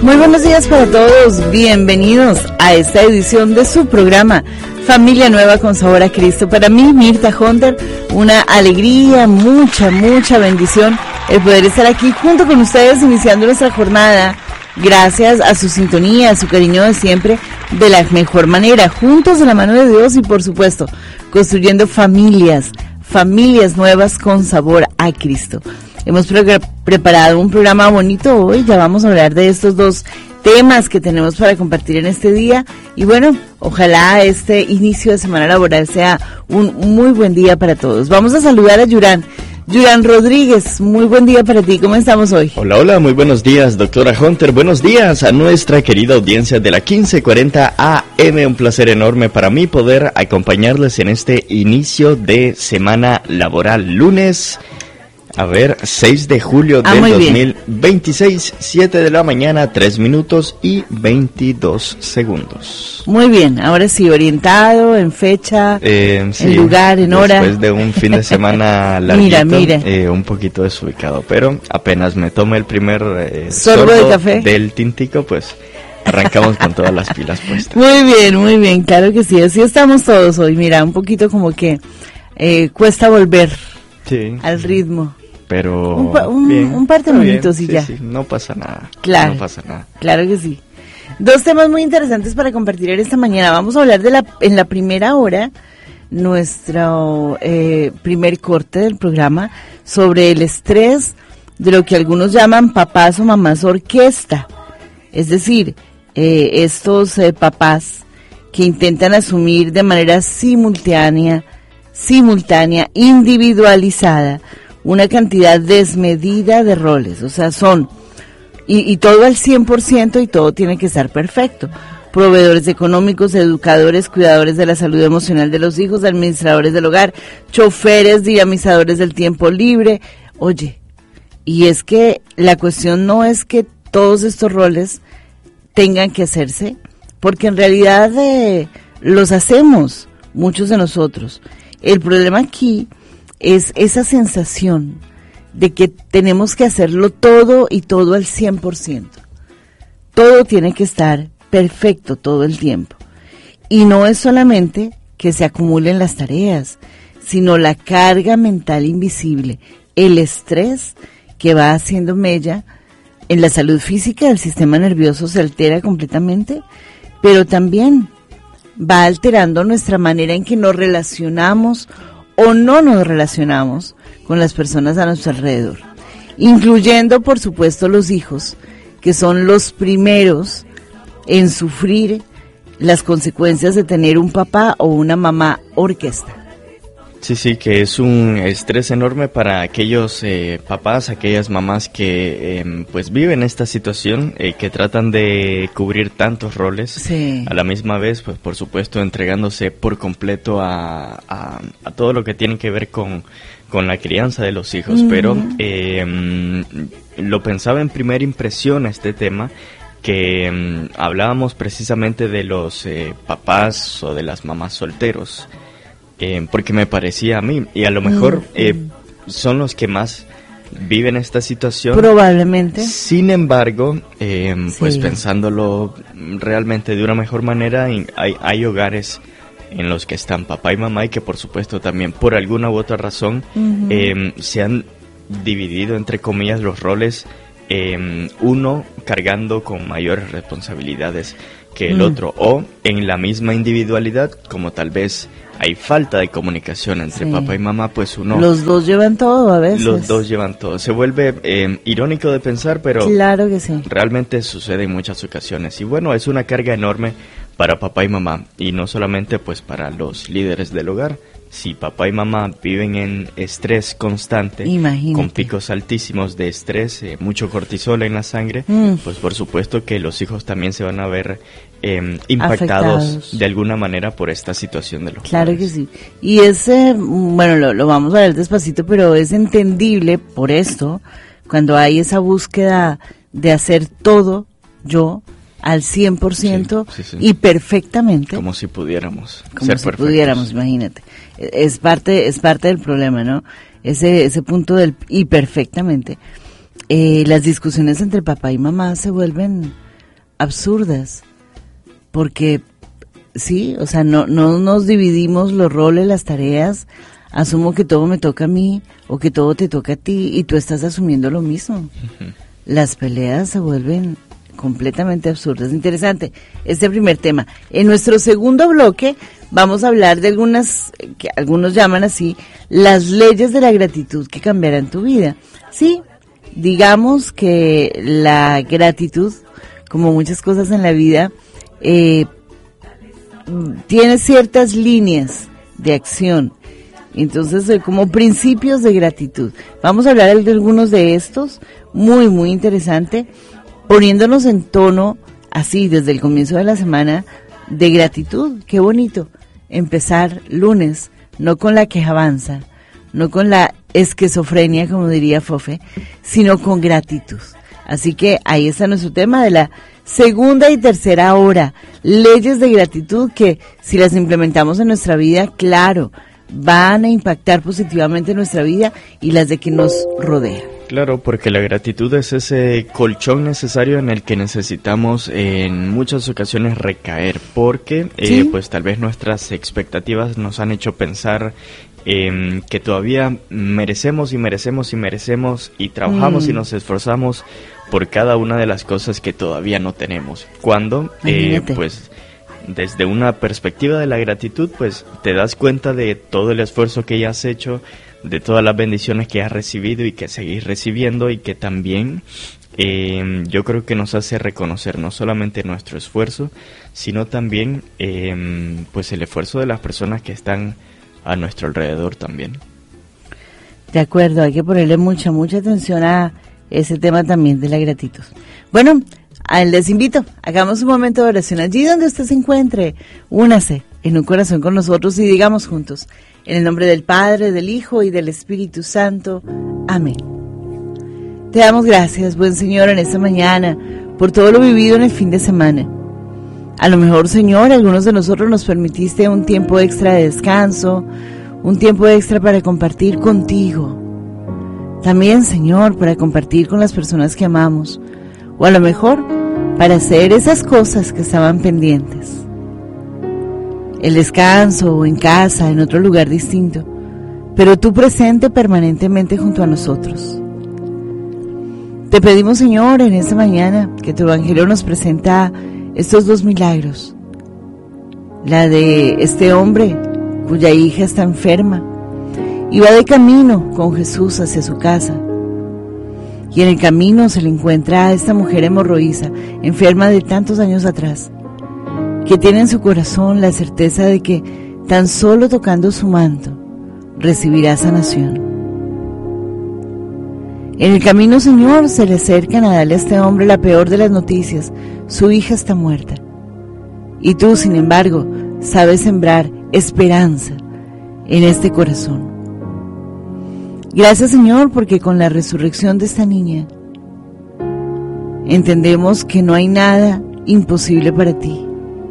Muy buenos días para todos, bienvenidos a esta edición de su programa Familia Nueva con Sabor a Cristo. Para mí, Mirta Hunter, una alegría, mucha bendición el poder estar aquí junto con ustedes iniciando nuestra jornada. Gracias a su sintonía, a su cariño de siempre, de la mejor manera, juntos de la mano de Dios y por supuesto, construyendo familias nuevas con sabor a Cristo. Hemos preparado un programa bonito hoy, ya vamos a hablar de estos dos temas que tenemos para compartir en este día y bueno, ojalá este inicio de semana laboral sea un muy buen día para todos. Vamos a saludar a Yuran Rodríguez, muy buen día para ti, ¿cómo estamos hoy? Hola, muy buenos días, doctora Hunter, buenos días a nuestra querida audiencia de la 1540 AM, un placer enorme para mí poder acompañarles en este inicio de semana laboral, lunes, 6 de julio del 2026, 7 de la mañana, 3 minutos y 22 segundos. Muy bien, ahora sí, orientado, en fecha, sí, en lugar, en hora. Después de un fin de semana larguito, un poquito desubicado, pero apenas me tome el primer sorbo de café del tintico, pues arrancamos con todas las pilas puestas. Muy bien, claro que sí, así estamos todos hoy. Mira, un poquito como que cuesta volver al ritmo. Pero un par de minutos y ya. Sí, no pasa nada. Claro, no pasa nada. Claro que sí. Dos temas muy interesantes para compartir en esta mañana. Vamos a hablar en la primera hora, nuestro primer corte del programa, sobre el estrés de lo que algunos llaman papás o mamás orquesta. Es decir, estos papás que intentan asumir de manera simultánea, individualizada, una cantidad desmedida de roles, o sea, y todo al 100% y todo tiene que estar perfecto. Proveedores económicos, educadores, cuidadores de la salud emocional de los hijos, administradores del hogar, choferes, dinamizadores del tiempo libre. Oye, y es que la cuestión no es que todos estos roles tengan que hacerse, porque en realidad los hacemos, muchos de nosotros. El problema aquí es esa sensación de que tenemos que hacerlo todo y todo al 100%. Todo tiene que estar perfecto todo el tiempo. Y no es solamente que se acumulen las tareas, sino la carga mental invisible, el estrés que va haciendo mella en la salud física, el sistema nervioso se altera completamente, pero también va alterando nuestra manera en que nos relacionamos o no nos relacionamos con las personas a nuestro alrededor, incluyendo por supuesto los hijos, que son los primeros en sufrir las consecuencias de tener un papá o una mamá orquesta. Sí, que es un estrés enorme para aquellos papás, aquellas mamás que pues viven esta situación, que tratan de cubrir tantos roles a la misma vez, pues por supuesto entregándose por completo a todo lo que tiene que ver con la crianza de los hijos, pero lo pensaba en primera impresión este tema, que hablábamos precisamente de los papás o de las mamás solteros, porque me parecía a mí, y a lo mejor son los que más viven esta situación. Probablemente. Sin embargo, pues pensándolo realmente de una mejor manera, hay hogares en los que están papá y mamá y que por supuesto también por alguna u otra razón se han dividido entre comillas los roles, uno cargando con mayores responsabilidades que el otro, o en la misma individualidad, como tal vez hay falta de comunicación entre papá y mamá, pues uno... Los dos llevan todo a veces. Los dos llevan todo. Se vuelve irónico de pensar, pero... Claro que sí. Realmente sucede en muchas ocasiones. Y bueno, es una carga enorme para papá y mamá. Y no solamente pues para los líderes del hogar. Si papá y mamá viven en estrés constante, con picos altísimos de estrés, mucho cortisol en la sangre, pues por supuesto que los hijos también se van a ver impactados afectados de alguna manera por esta situación de los Claro padres. que sí. Y bueno, lo vamos a ver despacito, pero es entendible por esto, cuando hay esa búsqueda de hacer todo yo al 100% y perfectamente. Como si pudiéramos ser perfectos. Pudiéramos, imagínate. Es parte del problema, ¿no? Ese punto del y perfectamente. Las discusiones entre papá y mamá se vuelven absurdas, porque sí, o sea, no nos dividimos los roles, las tareas. Asumo que todo me toca a mí o que todo te toca a ti y tú estás asumiendo lo mismo. Uh-huh. Las peleas se vuelven completamente absurdas. Interesante este primer tema. En nuestro segundo bloque vamos a hablar de algunas, que algunos llaman así, las leyes de la gratitud que cambiarán tu vida. Sí, digamos que la gratitud, como muchas cosas en la vida, tiene ciertas líneas de acción. Entonces, como principios de gratitud. Vamos a hablar de algunos de estos, muy, muy interesante, poniéndonos en tono, así, desde el comienzo de la semana, de gratitud. Qué bonito empezar lunes, no con la quejabanza, no con la esquizofrenia, como diría Fofe, sino con gratitud. Así que ahí está nuestro tema de la segunda y tercera hora, leyes de gratitud que, si las implementamos en nuestra vida, claro, van a impactar positivamente nuestra vida y las de quien nos rodea. Claro, porque la gratitud es ese colchón necesario en el que necesitamos en muchas ocasiones recaer, porque ¿sí? Pues tal vez nuestras expectativas nos han hecho pensar que todavía merecemos y trabajamos y nos esforzamos por cada una de las cosas que todavía no tenemos. Cuando pues desde una perspectiva de la gratitud, pues te das cuenta de todo el esfuerzo que ya has hecho, de todas las bendiciones que has recibido y que seguís recibiendo, y que también yo creo que nos hace reconocer no solamente nuestro esfuerzo, sino también pues el esfuerzo de las personas que están a nuestro alrededor también. De acuerdo, hay que ponerle mucha atención a ese tema también de la gratitud. Bueno, les invito, hagamos un momento de oración allí donde usted se encuentre, únase en un corazón con nosotros y digamos juntos, en el nombre del Padre, del Hijo y del Espíritu Santo. Amén. Te damos gracias, buen Señor, en esta mañana, por todo lo vivido en el fin de semana. A lo mejor, Señor, algunos de nosotros nos permitiste un tiempo extra de descanso, un tiempo extra para compartir contigo. También, Señor, para compartir con las personas que amamos, o a lo mejor para hacer esas cosas que estaban pendientes. El descanso, o en casa, en otro lugar distinto, pero tú presente permanentemente junto a nosotros. Te pedimos, Señor, en esta mañana que tu Evangelio nos presenta estos dos milagros. La de este hombre cuya hija está enferma y va de camino con Jesús hacia su casa. Y en el camino se le encuentra a esta mujer hemorroísa, enferma de tantos años atrás, que tiene en su corazón la certeza de que tan solo tocando su manto recibirá sanación. En el camino, Señor, se le acercan a darle a este hombre la peor de las noticias: su hija está muerta. Y tú, sin embargo, sabes sembrar esperanza en este corazón. Gracias, Señor, porque con la resurrección de esta niña entendemos que no hay nada imposible para ti.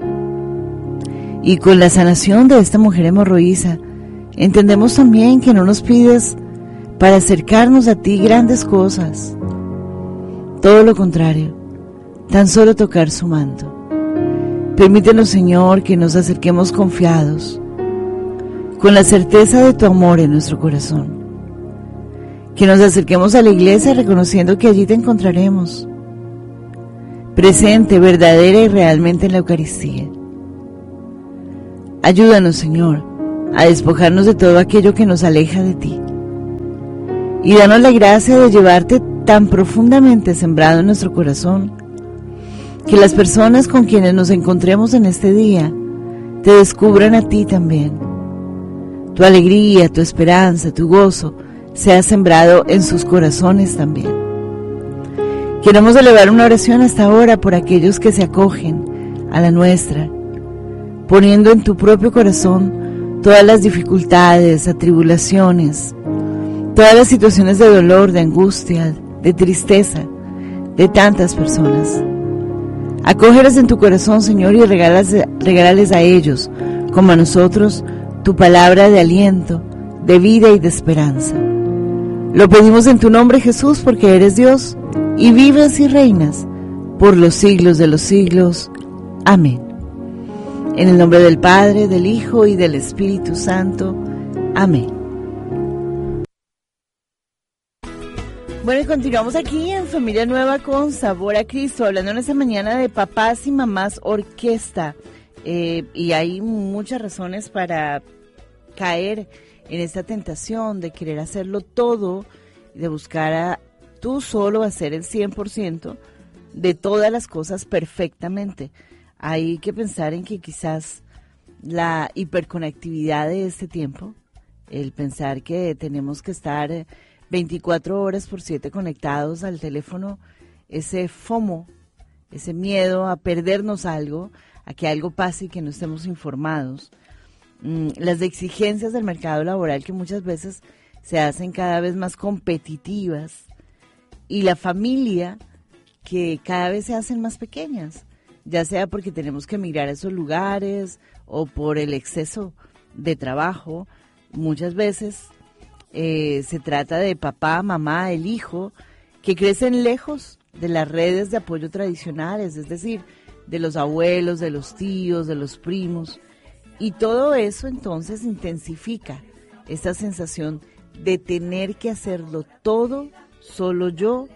Y con la sanación de esta mujer hemorroísa, entendemos también que no nos pides para acercarnos a ti grandes cosas. Todo lo contrario, tan solo tocar su manto. Permítenos, Señor, que nos acerquemos confiados, con la certeza de tu amor en nuestro corazón. Que nos acerquemos a la iglesia reconociendo que allí te encontraremos, presente, verdadera y realmente en la Eucaristía. Ayúdanos, Señor, a despojarnos de todo aquello que nos aleja de ti. Y danos la gracia de llevarte tan profundamente sembrado en nuestro corazón, que las personas con quienes nos encontremos en este día te descubran a ti también. Tu alegría, tu esperanza, tu gozo sea sembrado en sus corazones también. Queremos elevar una oración hasta ahora por aquellos que se acogen a la nuestra, poniendo en tu propio corazón todas las dificultades, atribulaciones, todas las situaciones de dolor, de angustia, de tristeza de tantas personas. Acógelas en tu corazón, Señor, y regálales a ellos, como a nosotros, tu palabra de aliento, de vida y de esperanza. Lo pedimos en tu nombre, Jesús, porque eres Dios y vives y reinas por los siglos de los siglos. Amén. En el nombre del Padre, del Hijo y del Espíritu Santo. Amén. Bueno, y continuamos aquí en Familia Nueva con Sabor a Cristo, hablando en esta mañana de papás y mamás orquesta. Y hay muchas razones para caer en esta tentación de querer hacerlo todo, de buscar a tú solo hacer el 100% de todas las cosas perfectamente. Hay que pensar en que quizás la hiperconectividad de este tiempo, el pensar que tenemos que estar 24 horas por 7 conectados al teléfono, ese FOMO, ese miedo a perdernos algo, a que algo pase y que no estemos informados, las exigencias del mercado laboral que muchas veces se hacen cada vez más competitivas, y la familia que cada vez se hacen más pequeñas, ya sea porque tenemos que emigrar a esos lugares o por el exceso de trabajo. Muchas veces se trata de papá, mamá, el hijo, que crecen lejos de las redes de apoyo tradicionales, es decir, de los abuelos, de los tíos, de los primos, y todo eso entonces intensifica esta sensación de tener que hacerlo todo solo yo,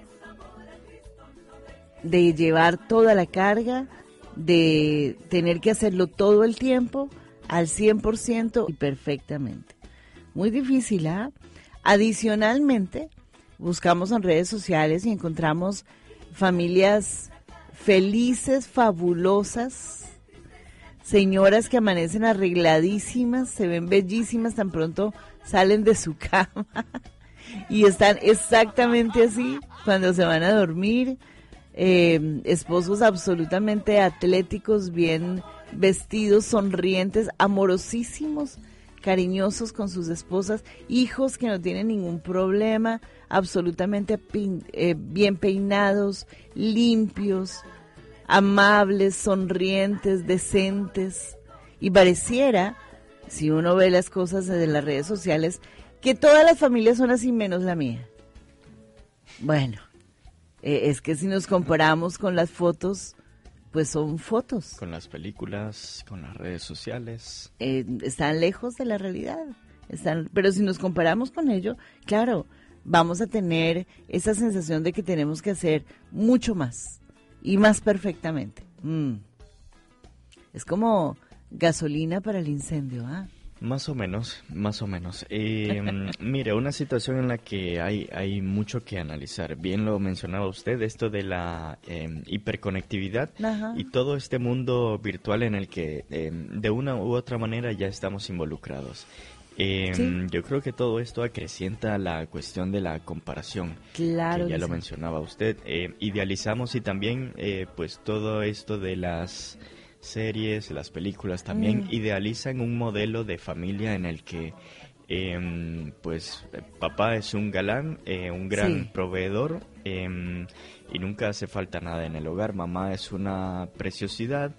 de llevar toda la carga, de tener que hacerlo todo el tiempo, al 100% y perfectamente. Muy difícil, ¿ah? Adicionalmente, buscamos en redes sociales y encontramos familias felices, fabulosas, señoras que amanecen arregladísimas, se ven bellísimas, tan pronto salen de su cama y están exactamente así cuando se van a dormir. Esposos absolutamente atléticos, bien vestidos, sonrientes, amorosísimos, cariñosos con sus esposas, hijos que no tienen ningún problema, absolutamente bien peinados, limpios, amables, sonrientes, decentes. Y pareciera, si uno ve las cosas desde las redes sociales, que todas las familias son así menos la mía. Bueno, es que si nos comparamos con las fotos, pues son fotos. Con las películas, con las redes sociales. Están lejos de la realidad. Pero si nos comparamos con ello, claro, vamos a tener esa sensación de que tenemos que hacer mucho más y más perfectamente. Es como gasolina para el incendio, ¿ah? Más o menos, más o menos. Mire, una situación en la que hay mucho que analizar. Bien lo mencionaba usted, esto de la hiperconectividad. Ajá. Y todo este mundo virtual en el que de una u otra manera ya estamos involucrados. Sí. Yo creo que todo esto acrecienta la cuestión de la comparación. Claro. Que ya lo mencionaba usted. Idealizamos y también pues todo esto de las series, las películas también idealizan un modelo de familia en el que pues papá es un galán, un gran proveedor, y nunca hace falta nada en el hogar. Mamá es una preciosidad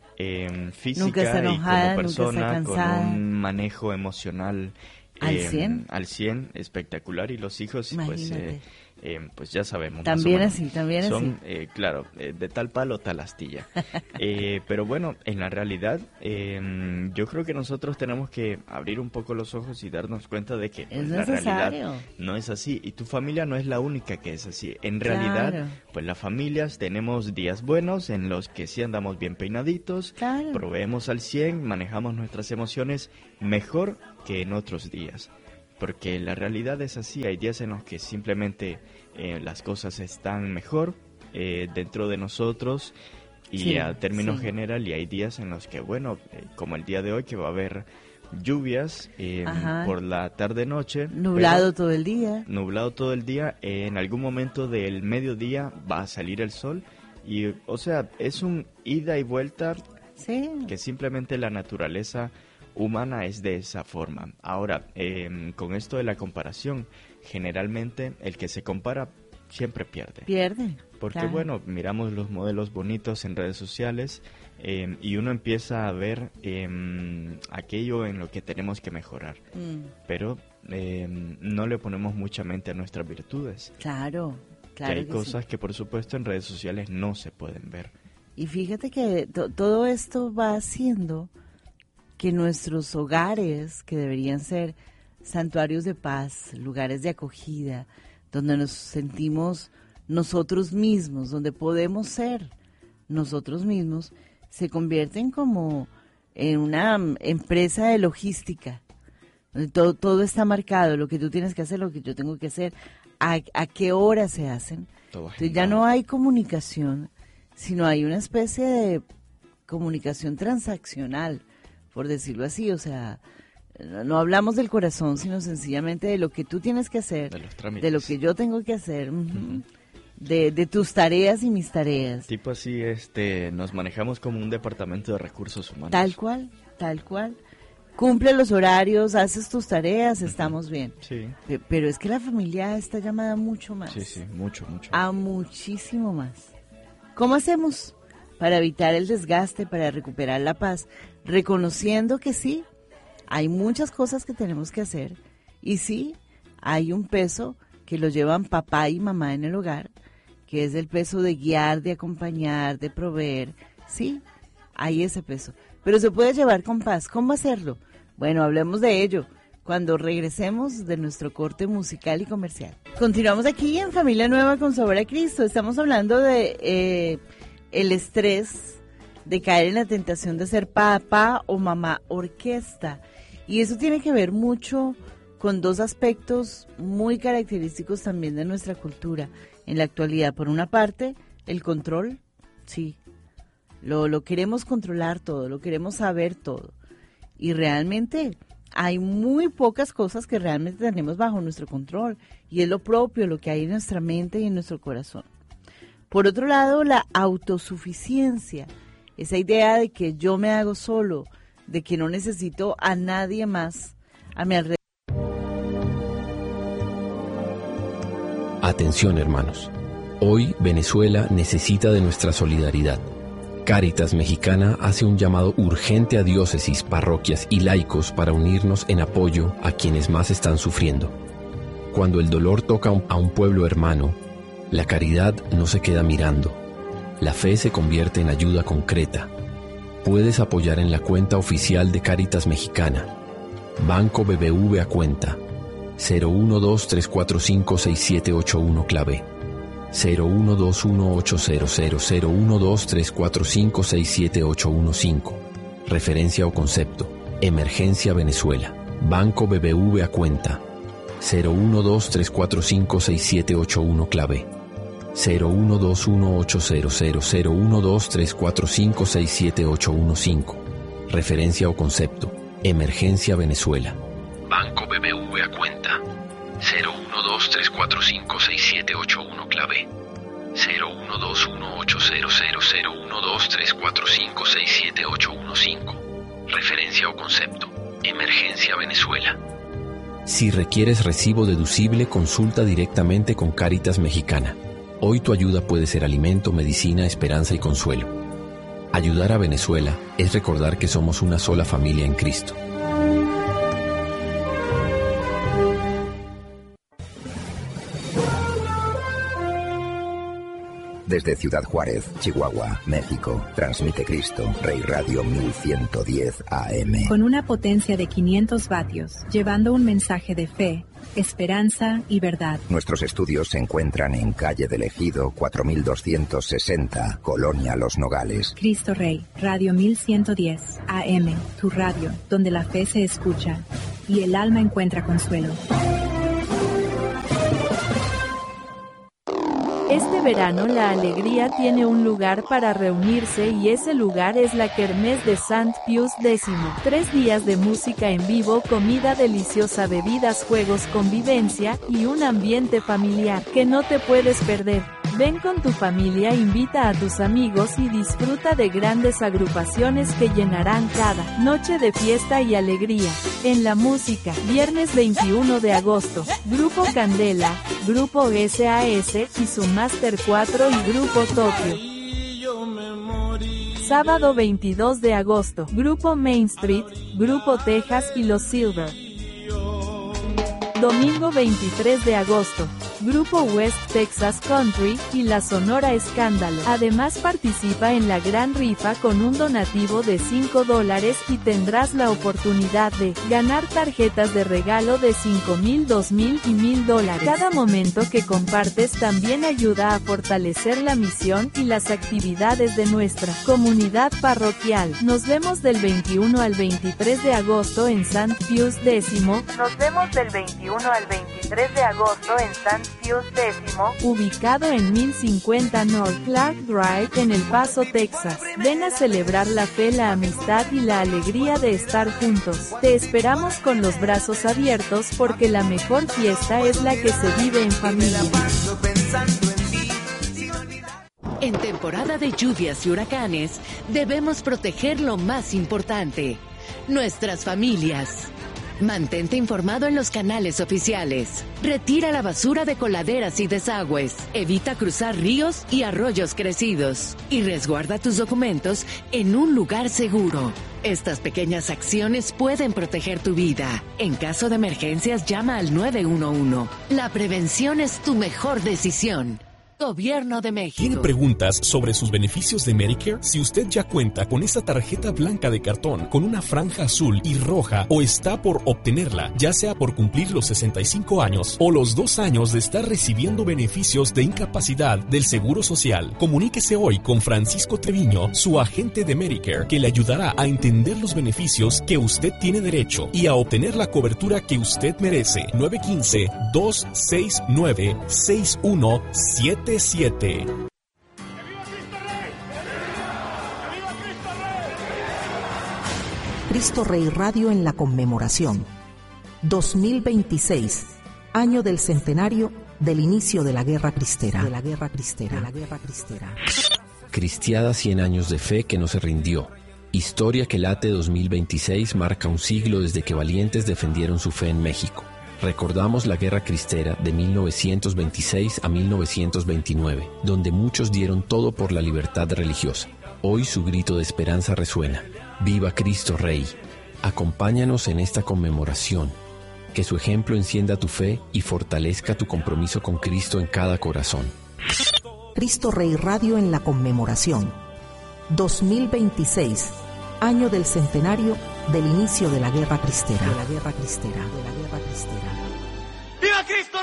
física y como persona con un manejo emocional al 100 espectacular, y los hijos pues ya sabemos. También así, son, claro, de tal palo, tal astilla. Pero bueno, en la realidad, yo creo que nosotros tenemos que abrir un poco los ojos y darnos cuenta de que pues, la realidad no es así. Y tu familia no es la única que es así. En realidad, pues las familias tenemos días buenos en los que sí andamos bien peinaditos, proveemos al 100, manejamos nuestras emociones mejor que en otros días. Porque la realidad es así, hay días en los que simplemente las cosas están mejor dentro de nosotros y a término general, y hay días en los que, bueno, como el día de hoy, que va a haber lluvias por la tarde-noche. Nublado todo el día. Nublado todo el día, en algún momento del mediodía va a salir el sol y, o sea, es un ida y vuelta que simplemente la naturaleza humana es de esa forma. Ahora, con esto de la comparación, generalmente el que se compara siempre pierde. Porque bueno, miramos los modelos bonitos en redes sociales y uno empieza a ver aquello en lo que tenemos que mejorar. Pero no le ponemos mucha mente a nuestras virtudes. Claro. Claro que hay cosas que por supuesto en redes sociales no se pueden ver. Y fíjate que todo esto va haciendo que nuestros hogares, que deberían ser santuarios de paz, lugares de acogida, donde nos sentimos nosotros mismos, donde podemos ser nosotros mismos, se convierten como en una empresa de logística. Todo está marcado, lo que tú tienes que hacer, lo que yo tengo que hacer, a qué hora se hacen. Entonces ya no hay comunicación, sino hay una especie de comunicación transaccional, por decirlo así. O sea, no hablamos del corazón, sino sencillamente de lo que tú tienes que hacer, de los trámites, de lo que yo tengo que hacer, de tus tareas y mis tareas. Tipo así, nos manejamos como un departamento de recursos humanos. Tal cual. Cumple los horarios, haces tus tareas, estamos bien. Sí. Pero es que la familia está llamada mucho más. Sí, mucho. A muchísimo más. ¿Cómo hacemos para evitar el desgaste, para recuperar la paz? Reconociendo que sí, hay muchas cosas que tenemos que hacer y sí, hay un peso que lo llevan papá y mamá en el hogar, que es el peso de guiar, de acompañar, de proveer. Sí, hay ese peso, pero se puede llevar con paz. ¿Cómo hacerlo? Bueno, hablemos de ello cuando regresemos de nuestro corte musical y comercial. Continuamos aquí en Familia Nueva con Sabor a Cristo. Estamos hablando de el estrés, de caer en la tentación de ser papá o mamá orquesta. Y eso tiene que ver mucho con dos aspectos muy característicos también de nuestra cultura en la actualidad. Por una parte, el control, sí, lo queremos controlar todo, lo queremos saber todo. Y realmente hay muy pocas cosas que realmente tenemos bajo nuestro control. Y es lo propio, lo que hay en nuestra mente y en nuestro corazón. Por otro lado, la autosuficiencia, esa idea de que yo me hago solo, de que no necesito a nadie más a mi alrededor. Atención, hermanos. Hoy Venezuela necesita de nuestra solidaridad. Cáritas Mexicana hace un llamado urgente a diócesis, parroquias y laicos para unirnos en apoyo a quienes más están sufriendo. Cuando el dolor toca a un pueblo hermano, la caridad no se queda mirando. La fe se convierte en ayuda concreta. Puedes apoyar en la cuenta oficial de Cáritas Mexicana. Banco BBV a cuenta 012-345-6781 clave 012-1800-012-345-67815. Referencia o concepto: Emergencia Venezuela. Banco BBV a cuenta 012-345-6781 clave 012-1800-012-345-67815. Referencia o concepto: Emergencia Venezuela. Banco BBV a cuenta 012-345-6781 clave 012-1800-012-345-67815. Referencia o concepto: Emergencia Venezuela. Si requieres recibo deducible, consulta directamente con Cáritas Mexicana. Hoy tu ayuda puede ser alimento, medicina, esperanza y consuelo. Ayudar a Venezuela es recordar que somos una sola familia en Cristo. Desde Ciudad Juárez, Chihuahua, México, transmite Cristo, Rey Radio 1110 AM. Con una potencia de 500 vatios, llevando un mensaje de fe, esperanza y verdad. Nuestros estudios se encuentran en Calle del Ejido 4260, Colonia Los Nogales. Cristo Rey, Radio 1110 AM, tu radio, donde la fe se escucha y el alma encuentra consuelo. Este verano la alegría tiene un lugar para reunirse y ese lugar es la Kermés de Sant Pius X. 3 días de música en vivo, comida deliciosa, bebidas, juegos, convivencia y un ambiente familiar que no te puedes perder. Ven con tu familia, invita a tus amigos y disfruta de grandes agrupaciones que llenarán cada noche de fiesta y alegría. En la música, viernes 21 de agosto, Grupo Candela, Grupo SAS y su Master 4 y Grupo Tokio. Sábado 22 de agosto, Grupo Main Street, Grupo Texas y Los Silver. Domingo 23 de agosto, Grupo West Texas Country y la Sonora Escándalo. Además participa en la gran rifa con un donativo de $5 y tendrás la oportunidad de ganar tarjetas de regalo de $5,000, $2,000 y $1,000. Cada momento que compartes también ayuda a fortalecer la misión y las actividades de nuestra comunidad parroquial. Nos vemos del 21 al 23 de agosto en St. Pius X. Nos vemos del 21 al 23 de agosto en St. Pius X, ubicado en 1050 North Clark Drive en El Paso, Texas. Ven a celebrar la fe, la amistad y la alegría de estar juntos. Te esperamos con los brazos abiertos porque la mejor fiesta es la que se vive en familia. En temporada de lluvias y huracanes, debemos proteger lo más importante, nuestras familias. Mantente informado en los canales oficiales. Retira la basura de coladeras y desagües. Evita cruzar ríos y arroyos crecidos. Y resguarda tus documentos en un lugar seguro. Estas pequeñas acciones pueden proteger tu vida. En caso de emergencias, llama al 911. La prevención es tu mejor decisión. Gobierno de México. ¿Tiene preguntas sobre sus beneficios de Medicare? Si usted ya cuenta con esa tarjeta blanca de cartón con una franja azul y roja o está por obtenerla, ya sea por cumplir los 65 años o los 2 años de estar recibiendo beneficios de incapacidad del Seguro Social, comuníquese hoy con Francisco Treviño, su agente de Medicare, que le ayudará a entender los beneficios que usted tiene derecho y a obtener la cobertura que usted merece. 915-269-6177. Cristo Rey Radio en la conmemoración. 2026, año del centenario del inicio de la Guerra Cristera. Cristiada 100 años de fe que no se rindió. Historia que late 2026 marca un siglo desde que valientes defendieron su fe en México. Recordamos la Guerra Cristera de 1926 a 1929, donde muchos dieron todo por la libertad religiosa. Hoy su grito de esperanza resuena. ¡Viva Cristo Rey! Acompáñanos en esta conmemoración. Que su ejemplo encienda tu fe y fortalezca tu compromiso con Cristo en cada corazón. Cristo Rey Radio en la conmemoración. 2026, año del centenario del inicio de la Guerra Cristera. ¡Viva Cristo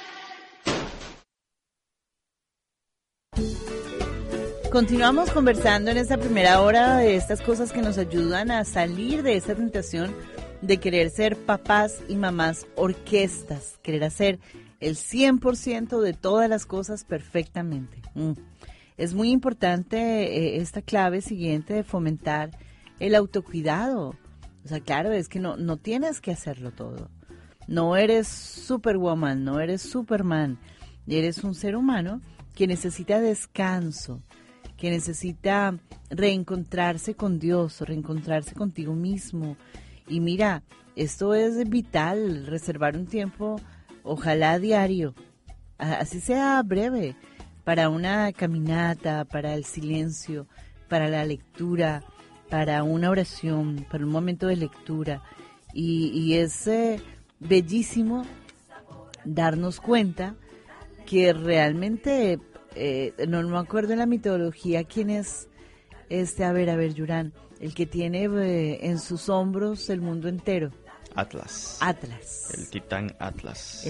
Rey! Continuamos conversando en esta primera hora de estas cosas que nos ayudan a salir de esta tentación de querer ser papás y mamás orquestas, querer hacer el 100% de todas las cosas perfectamente. Es muy importante esta clave siguiente de fomentar el autocuidado. O sea, claro, es que no tienes que hacerlo todo. No eres Superwoman, no eres Superman. Eres un ser humano que necesita descanso, que necesita reencontrarse con Dios, reencontrarse contigo mismo. Y mira, esto es vital, reservar un tiempo, ojalá diario, así sea breve, para una caminata, para el silencio, para la lectura, para una oración, para un momento de lectura. Y es bellísimo darnos cuenta que realmente, no me acuerdo en la mitología quién es, a ver, Yurán, el que tiene en sus hombros el mundo entero. Atlas. El titán Atlas.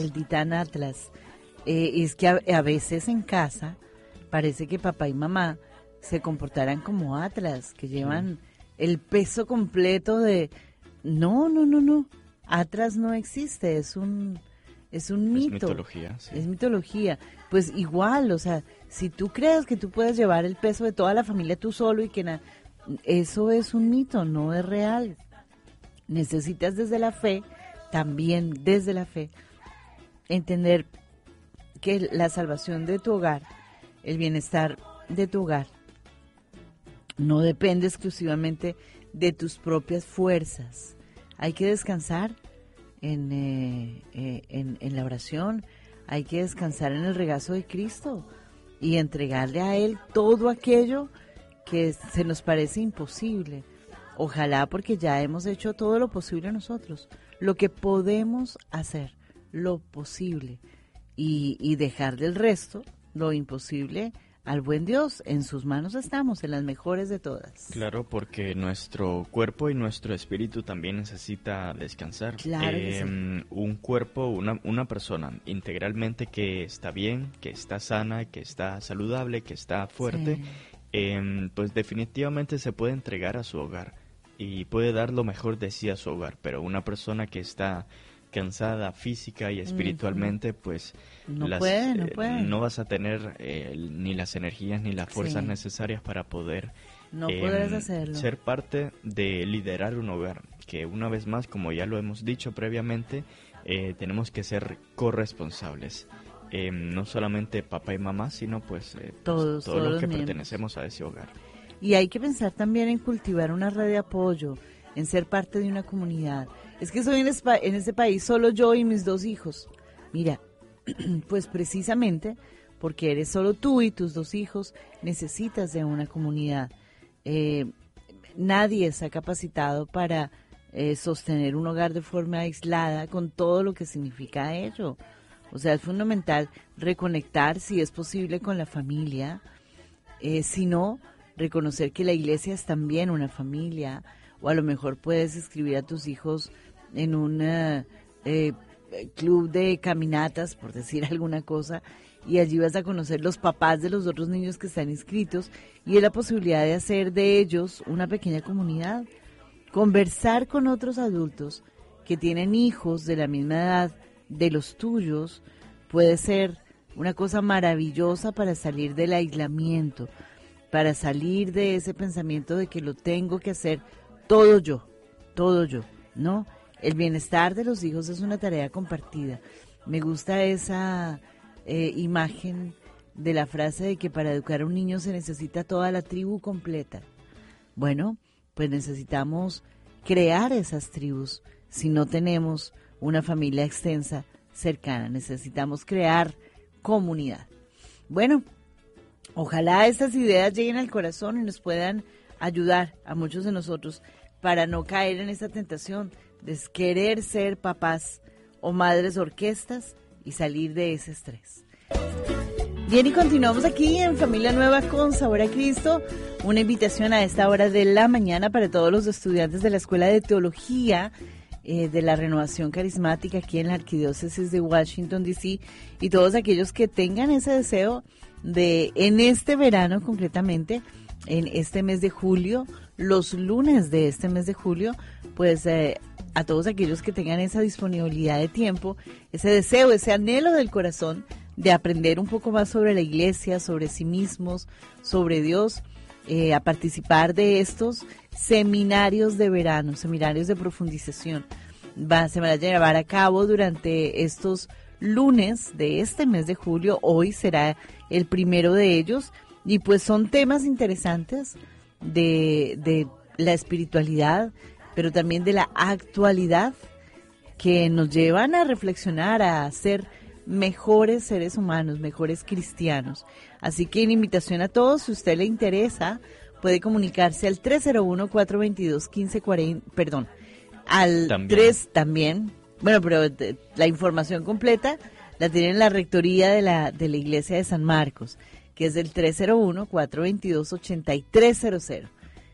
Es que a veces en casa parece que papá y mamá se comportaran como Atlas, que llevan el peso completo de... No. Atlas no existe, es un mito. Mitología, sí. Es mitología. Pues igual, o sea, si tú crees que tú puedes llevar el peso de toda la familia tú solo y que eso es un mito, no es real. Necesitas desde la fe, también desde la fe, entender que la salvación de tu hogar, el bienestar de tu hogar, no depende exclusivamente de tus propias fuerzas. Hay que descansar en la oración, hay que descansar en el regazo de Cristo y entregarle a Él todo aquello que se nos parece imposible. Ojalá, porque ya hemos hecho todo lo posible nosotros, lo que podemos hacer, lo posible. y dejar del resto lo imposible al buen Dios. En sus manos estamos, en las mejores de todas. Claro, porque nuestro cuerpo y nuestro espíritu también necesita descansar. Claro que sí. Un cuerpo, una persona integralmente que está bien, que está sana, que está saludable, que está fuerte, pues definitivamente se puede entregar a su hogar y puede dar lo mejor de sí a su hogar. Pero una persona que está cansada física y espiritualmente, pues no puede. No vas a tener ni las energías ni las fuerzas necesarias para poder podrás hacerlo. Ser parte de liderar un hogar, que una vez más, como ya lo hemos dicho previamente, tenemos que ser corresponsables, no solamente papá y mamá, sino pues todos los que pertenecemos a ese hogar. Y hay que pensar también en cultivar una red de apoyo, en ser parte de una comunidad. Es que soy en este país solo yo y mis 2 hijos. Mira, pues precisamente porque eres solo tú y tus 2 hijos, necesitas de una comunidad. Nadie está capacitado para sostener un hogar de forma aislada con todo lo que significa ello. O sea, es fundamental reconectar, si es posible, con la familia. Si no, reconocer que la iglesia es también una familia. O a lo mejor puedes escribir a tus hijos en un club de caminatas, por decir alguna cosa, y allí vas a conocer los papás de los otros niños que están inscritos, y es la posibilidad de hacer de ellos una pequeña comunidad. Conversar con otros adultos que tienen hijos de la misma edad de los tuyos puede ser una cosa maravillosa para salir del aislamiento, para salir de ese pensamiento de que lo tengo que hacer todo yo, ¿no? El bienestar de los hijos es una tarea compartida. Me gusta esa imagen de la frase de que para educar a un niño se necesita toda la tribu completa. Bueno, pues necesitamos crear esas tribus si no tenemos una familia extensa cercana. Necesitamos crear comunidad. Bueno, ojalá estas ideas lleguen al corazón y nos puedan ayudar a muchos de nosotros para no caer en esa tentación de querer ser papás o madres orquestas y salir de ese estrés. Bien, y continuamos aquí en Familia Nueva con Sabor a Cristo. Una invitación a esta hora de la mañana para todos los estudiantes de la Escuela de Teología de la Renovación Carismática aquí en la Arquidiócesis de Washington, D.C. y todos aquellos que tengan ese deseo de, en este verano concretamente, en este mes de julio, los lunes de este mes de julio, pues a todos aquellos que tengan esa disponibilidad de tiempo, ese deseo, ese anhelo del corazón de aprender un poco más sobre la iglesia, sobre sí mismos, sobre Dios, a participar de estos seminarios de verano, seminarios de profundización. Se van a llevar a cabo durante estos lunes de este mes de julio. Hoy será el primero de ellos. Y pues son temas interesantes de la espiritualidad, pero también de la actualidad, que nos llevan a reflexionar, a ser mejores seres humanos, mejores cristianos. Así que en invitación a todos, si a usted le interesa, puede comunicarse al 301-422-1540, perdón, al también. 3 también. Bueno, pero la información completa la tiene en la rectoría de la Iglesia de San Marcos, que es el 301-422-8300.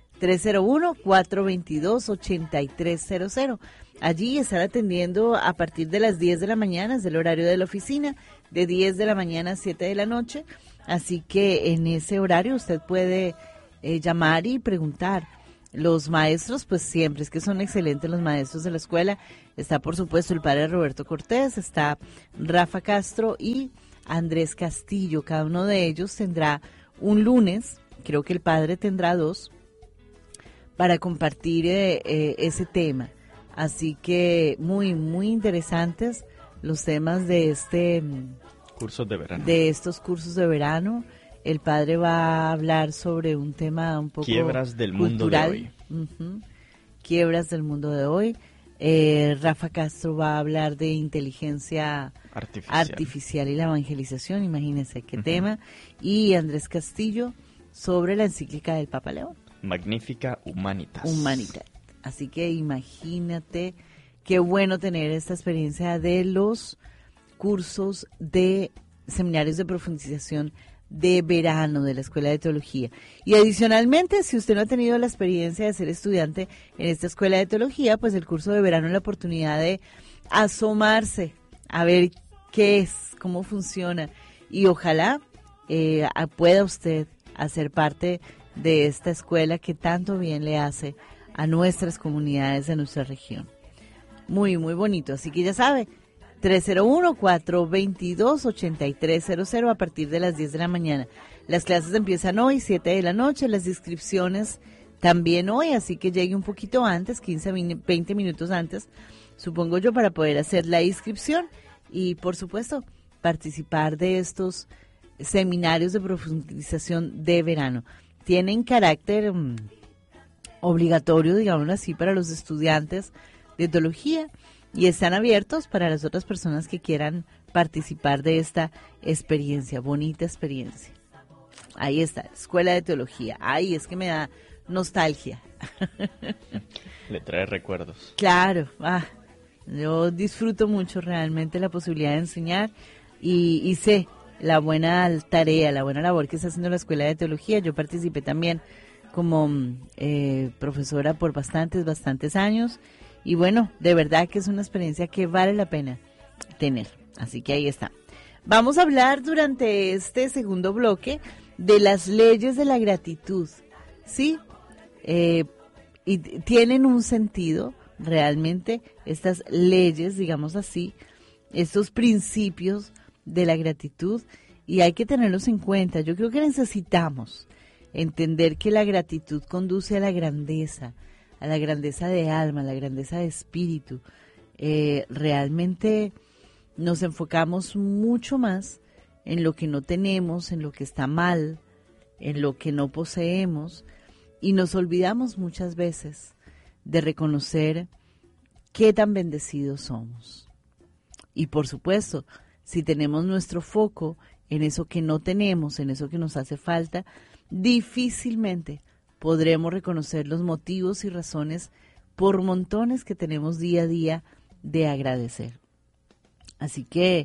301-422-8300. Allí están atendiendo a partir de las 10 de la mañana, es el horario de la oficina, de 10 de la mañana a 7 de la noche. Así que en ese horario usted puede llamar y preguntar. Los maestros, pues siempre es que son excelentes los maestros de la escuela. Está, por supuesto, el padre Roberto Cortés, está Rafa Castro y Andrés Castillo. Cada uno de ellos tendrá un lunes, creo que el padre tendrá 2, para compartir ese tema. Así que muy, muy interesantes los temas de cursos de verano. De estos cursos de verano. El padre va a hablar sobre un tema un poco quiebras del cultural. Mundo de hoy. Quiebras del mundo de hoy. Rafa Castro va a hablar de inteligencia artificial y la evangelización, imagínense qué tema. Y Andrés Castillo sobre la encíclica del Papa León. Magnificat Humanitas. Así que imagínate qué bueno tener esta experiencia de los cursos de seminarios de profundización de verano de la Escuela de Teología. Y adicionalmente, si usted no ha tenido la experiencia de ser estudiante en esta Escuela de Teología, pues el curso de verano es la oportunidad de asomarse a ver qué es, cómo funciona, y ojalá pueda usted hacer parte de esta escuela que tanto bien le hace a nuestras comunidades de nuestra región. Muy, muy bonito. Así que ya sabe, 301-422-8300 a partir de las 10 de la mañana. Las clases empiezan hoy, 7 de la noche, las inscripciones también hoy, así que llegue un poquito antes, 15, 20 minutos antes, supongo yo, para poder hacer la inscripción y, por supuesto, participar de estos seminarios de profundización de verano. Tienen carácter obligatorio, digámoslo así, para los estudiantes de teología y están abiertos para las otras personas que quieran participar de esta experiencia, bonita experiencia. Ahí está, Escuela de Teología. Ay, es que me da nostalgia. Le trae recuerdos. Claro, yo disfruto mucho realmente la posibilidad de enseñar y sé la buena tarea, la buena labor que está haciendo la Escuela de Teología. Yo participé también como profesora por bastantes años y bueno, de verdad que es una experiencia que vale la pena tener. Así que ahí está. Vamos a hablar durante este segundo bloque de las leyes de la gratitud, ¿sí? Y tienen un sentido realmente estas leyes, digamos así, estos principios de la gratitud, y hay que tenerlos en cuenta. Yo creo que necesitamos entender que la gratitud conduce a la grandeza de alma, a la grandeza de espíritu. Realmente nos enfocamos mucho más en lo que no tenemos, en lo que está mal, en lo que no poseemos, y nos olvidamos muchas veces de reconocer qué tan bendecidos somos. Y por supuesto, si tenemos nuestro foco en eso que no tenemos, en eso que nos hace falta, difícilmente podremos reconocer los motivos y razones por montones que tenemos día a día de agradecer. Así que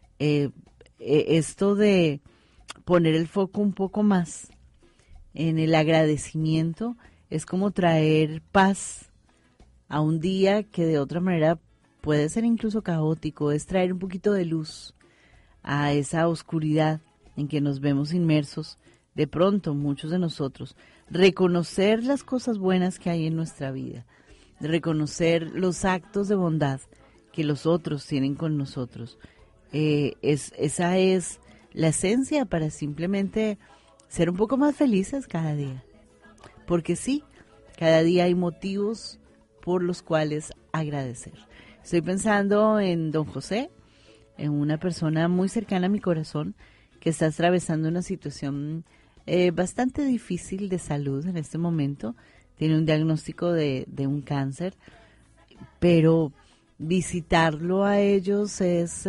esto de poner el foco un poco más en el agradecimiento es como traer paz a un día que de otra manera puede ser incluso caótico, es traer un poquito de luz a esa oscuridad en que nos vemos inmersos de pronto muchos de nosotros. Reconocer las cosas buenas que hay en nuestra vida, reconocer los actos de bondad que los otros tienen con nosotros. Esa es la esencia para simplemente ser un poco más felices cada día. Porque sí, cada día hay motivos por los cuales agradecer. Estoy pensando en don José, en una persona muy cercana a mi corazón que está atravesando una situación bastante difícil de salud en este momento. Tiene un diagnóstico de un cáncer, pero visitarlo a ellos es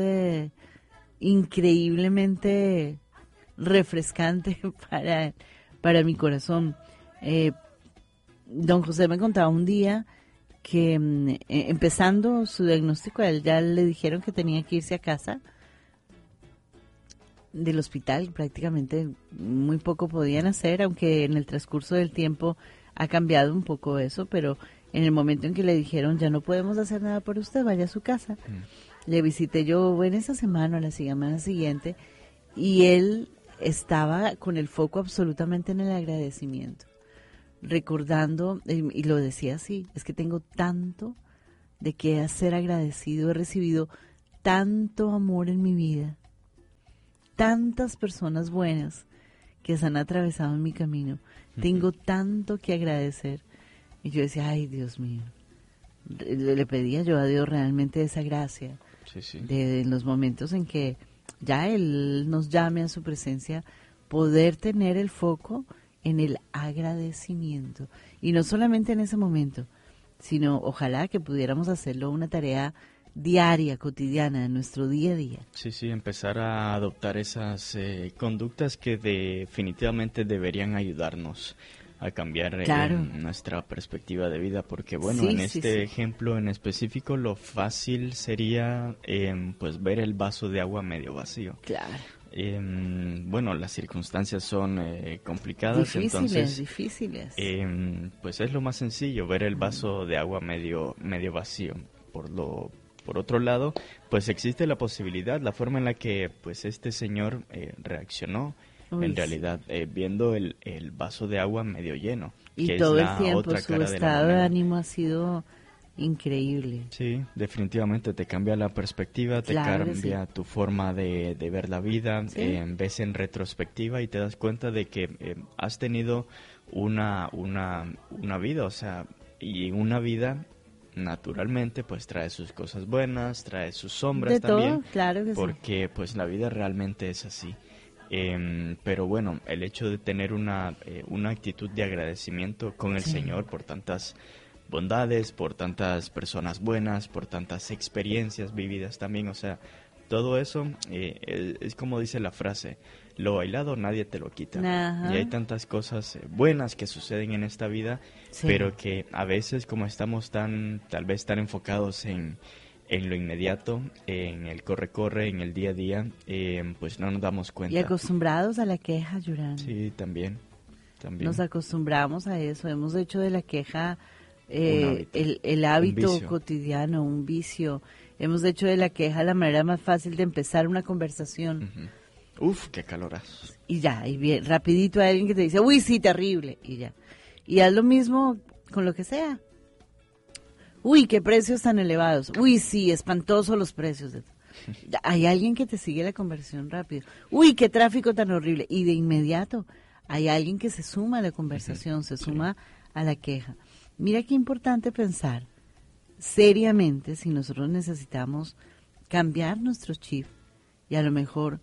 increíblemente refrescante para mi corazón. Don José me contaba un día que empezando su diagnóstico, a él ya le dijeron que tenía que irse a casa del hospital, prácticamente muy poco podían hacer, aunque en el transcurso del tiempo ha cambiado un poco eso, pero en el momento en que le dijeron ya no podemos hacer nada por usted, vaya a su casa. Le visité yo en esa semana o la semana siguiente y él estaba con el foco absolutamente en el agradecimiento, recordando, y lo decía así, es que tengo tanto de qué ser agradecido, he recibido tanto amor en mi vida, tantas personas buenas que se han atravesado en mi camino, tengo tanto que agradecer. Y yo decía, ay, Dios mío, le pedía yo a Dios realmente esa gracia, de en los momentos en que ya Él nos llame a su presencia, poder tener el foco en el agradecimiento. Y no solamente en ese momento, sino ojalá que pudiéramos hacerlo una tarea diaria, cotidiana, en nuestro día a día. Sí, empezar a adoptar esas conductas que definitivamente deberían ayudarnos cambiar claro. Nuestra perspectiva de vida, porque bueno, en este ejemplo en específico lo fácil sería pues ver el vaso de agua medio vacío. Claro. Bueno, las circunstancias son complicadas, difíciles. Pues es lo más sencillo, ver el vaso de agua medio vacío. Por otro lado, pues existe la posibilidad, la forma en la que pues este señor reaccionó, en realidad, viendo el vaso de agua medio lleno. Y que todo es la el tiempo otra su cara estado de moneda. ánimo ha sido increíble. Sí, definitivamente te cambia la perspectiva, te cambia tu forma de ver la vida, ves en retrospectiva y te das cuenta de que has tenido una vida, o sea, y una vida naturalmente pues trae sus cosas buenas, trae sus sombras también, todo, claro que porque pues la vida realmente es así. Pero bueno, el hecho de tener una actitud de agradecimiento con el Señor por tantas bondades, por tantas personas buenas, por tantas experiencias vividas también, o sea, todo eso es como dice la frase, lo bailado nadie te lo quita. Ajá. Y hay tantas cosas buenas que suceden en esta vida, pero que a veces como estamos tal vez tan enfocados en lo inmediato, en el corre-corre, en el día a día, pues no nos damos cuenta. Y acostumbrados a la queja, Yurán. Sí, también. Nos acostumbramos a eso, hemos hecho de la queja el hábito cotidiano, un vicio. Hemos hecho de la queja la manera más fácil de empezar una conversación. Uf, qué calorazo. Y ya, y bien, rapidito hay alguien que te dice, uy, sí, terrible, y ya. Y haz lo mismo con lo que sea. Uy, qué precios tan elevados. Uy, sí, espantosos los precios. Hay alguien que te sigue la conversación rápido. Uy, qué tráfico tan horrible. Y de inmediato hay alguien que se suma a la conversación, se suma a la queja. Mira qué importante pensar seriamente si nosotros necesitamos cambiar nuestro chip y a lo mejor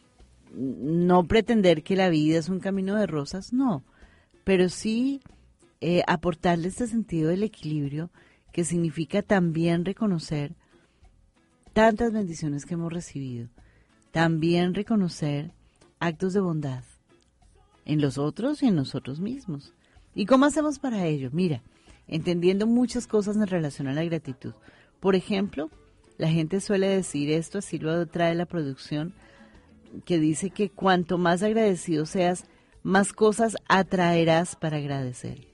no pretender que la vida es un camino de rosas, no, pero sí aportarle este sentido del equilibrio que significa también reconocer tantas bendiciones que hemos recibido, también reconocer actos de bondad en los otros y en nosotros mismos. ¿Y cómo hacemos para ello? Mira, entendiendo muchas cosas en relación a la gratitud. Por ejemplo, la gente suele decir esto, así lo trae la producción, que dice que cuanto más agradecido seas, más cosas atraerás para agradecer.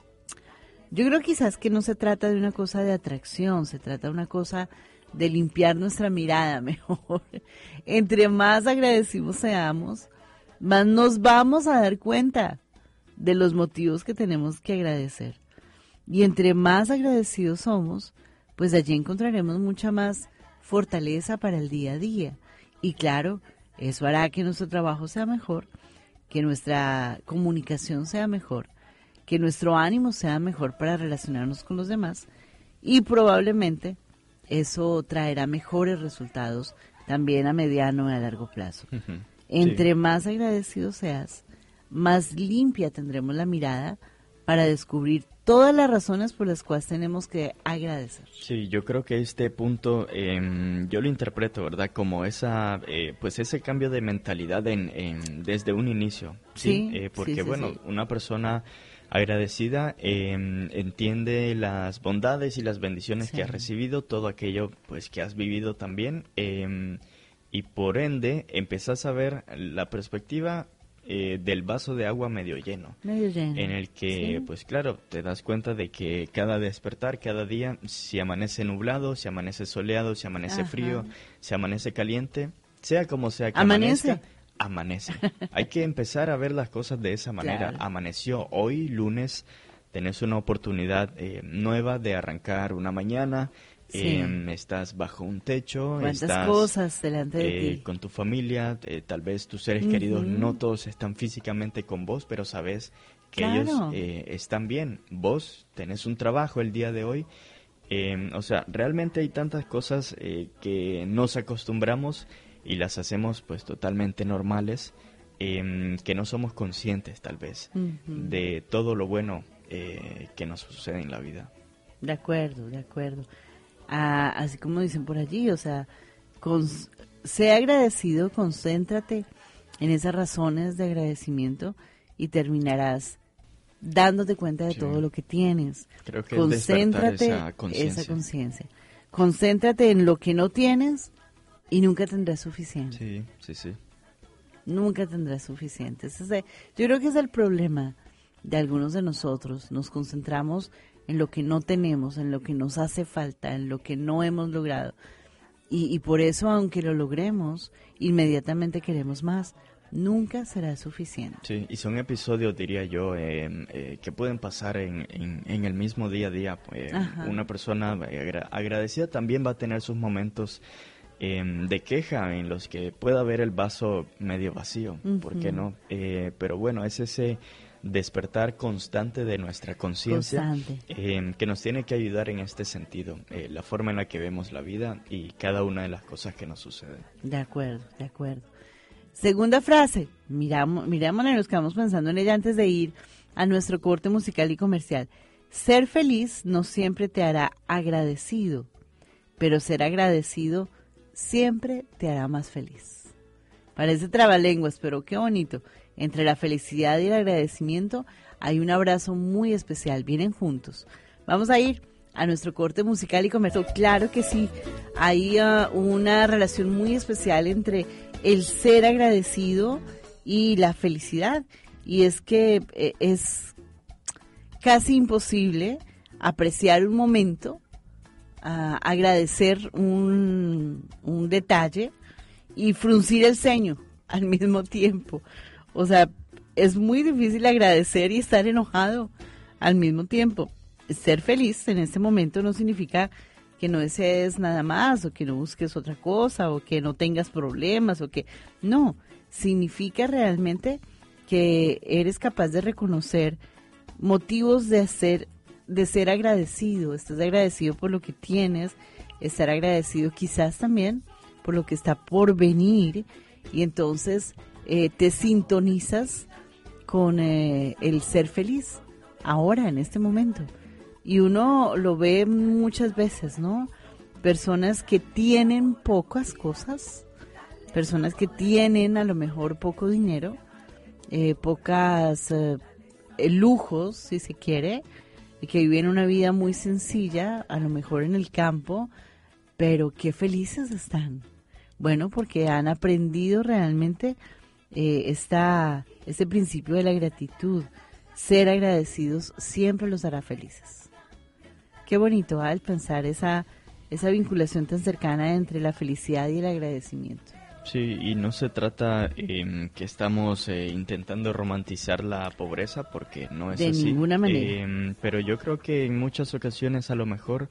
Yo creo quizás que no se trata de una cosa de atracción, se trata de una cosa de limpiar nuestra mirada mejor. Entre más agradecidos seamos, más nos vamos a dar cuenta de los motivos que tenemos que agradecer. Y entre más agradecidos somos, pues allí encontraremos mucha más fortaleza para el día a día. Y claro, eso hará que nuestro trabajo sea mejor, que nuestra comunicación sea mejor, que nuestro ánimo sea mejor para relacionarnos con los demás y probablemente eso traerá mejores resultados también a mediano y a largo plazo. Entre más agradecido seas, más limpia tendremos la mirada para descubrir todas las razones por las cuales tenemos que agradecer. Sí, yo creo que este punto yo lo interpreto, ¿verdad? Como pues ese cambio de mentalidad desde un inicio, ¿sí? Porque una persona agradecida entiende las bondades y las bendiciones que has recibido, todo aquello pues que has vivido también, y por ende empezás a ver la perspectiva del vaso de agua medio lleno, en el que pues claro, te das cuenta de que cada despertar, cada día, si amanece nublado, si amanece soleado, si amanece frío, si amanece caliente, sea como sea que amanece. Hay que empezar a ver las cosas de esa manera. Claro. Amaneció hoy, lunes, tenés una oportunidad nueva de arrancar una mañana. Estás bajo un techo, estás cosas delante de ti, con tu familia, tal vez tus seres queridos no todos están físicamente con vos, pero sabes que ellos están bien. Vos tenés un trabajo el día de hoy, o sea, realmente hay tantas cosas que nos acostumbramos y las hacemos pues totalmente normales, que no somos conscientes tal vez de todo lo bueno que nos sucede en la vida. De acuerdo. Así como dicen por allí, o sea, sé agradecido, concéntrate en esas razones de agradecimiento y terminarás dándote cuenta de todo lo que tienes. Creo que concéntrate esa conciencia. Concéntrate en lo que no tienes y nunca tendrás suficiente. Sí. Nunca tendrás suficiente. Yo creo que es el problema de algunos de nosotros. Nos concentramos en lo que no tenemos, en lo que nos hace falta, en lo que no hemos logrado. Y por eso, aunque lo logremos, inmediatamente queremos más. Nunca será suficiente. Sí, y son episodios, diría yo, que pueden pasar en el mismo día a día. Una persona agradecida también va a tener sus momentos de queja en los que pueda ver el vaso medio vacío, ¿por qué no? Pero bueno, es ese despertar constante de nuestra conciencia que nos tiene que ayudar en este sentido, la forma en la que vemos la vida y cada una de las cosas que nos suceden. De acuerdo. Segunda frase, mirámosla y nos quedamos pensando en ella antes de ir a nuestro corte musical y comercial. Ser feliz no siempre te hará agradecido, pero ser agradecido siempre te hará más feliz. Parece trabalenguas, pero qué bonito. Entre la felicidad y el agradecimiento hay un abrazo muy especial, vienen juntos. Vamos a ir a nuestro corte musical y comercial. Claro que sí, hay una relación muy especial entre el ser agradecido y la felicidad. Y es que es casi imposible apreciar un momento, agradecer un detalle y fruncir el ceño al mismo tiempo. O sea, es muy difícil agradecer y estar enojado al mismo tiempo. Ser feliz en este momento no significa que no desees nada más, o que no busques otra cosa, o que no tengas problemas, o que... No, significa realmente que eres capaz de reconocer motivos de ser agradecido. Estás agradecido por lo que tienes, estar agradecido quizás también por lo que está por venir, y entonces te sintonizas con el ser feliz ahora, en este momento. Y uno lo ve muchas veces, ¿no? Personas que tienen pocas cosas, personas que tienen a lo mejor poco dinero, pocas lujos, si se quiere, y que viven una vida muy sencilla, a lo mejor en el campo, pero qué felices están. Bueno, porque han aprendido realmente este principio de la gratitud. Ser agradecidos siempre los hará felices. Qué bonito, ¿eh? El pensar esa vinculación tan cercana entre la felicidad y el agradecimiento. Sí, y no se trata que estamos intentando romantizar la pobreza, porque no es de así. De ninguna manera. Pero yo creo que en muchas ocasiones a lo mejor